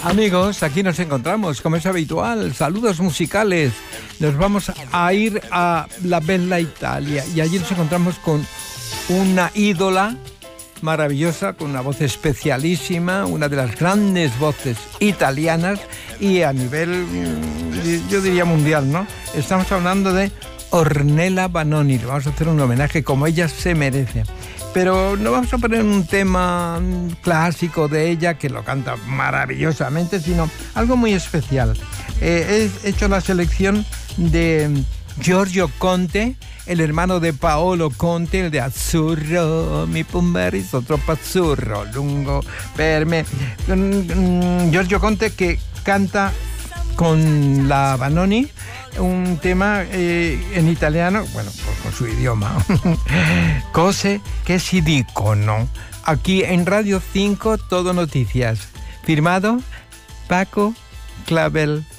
Amigos, aquí nos encontramos, como es habitual, saludos musicales. Nos vamos a ir a la Bella Italia y allí nos encontramos con una ídola maravillosa, con una voz especialísima, una de las grandes voces italianas y a nivel, yo diría mundial, ¿no? Estamos hablando de Ornella Vanoni. Le vamos a hacer un homenaje como ella se merece. Pero no vamos a poner un tema clásico de ella, que lo canta maravillosamente, sino algo muy especial. He hecho la selección de Giorgio Conte, el hermano de Paolo Conte, el de Azzurro, mi pomeriggio troppo azzurro, lungo per me. Giorgio Conte, que canta con la Vanoni un tema en italiano, bueno, con su idioma. Cose che si dicono. Aquí en Radio 5, Todo Noticias. Firmado Paco Clavel.